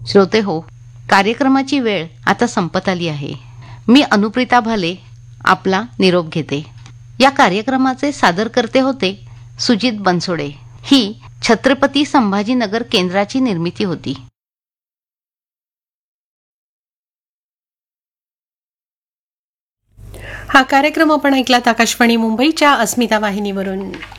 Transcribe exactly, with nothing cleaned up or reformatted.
श्रोते हो, कार्यक्रमाची वेळ आता संपत आली आहे. मी अनुप्रिता भाले आपला निरोप घेते. या कार्यक्रमाचे सादरकर्ते होते सुजित बनसोडे. ही छत्रपती संभाजीनगर केंद्राची निर्मिती होती. हा कार्यक्रम आपण ऐकलात आकाशवाणी मुंबईच्या अस्मिता वाहिनीवरून.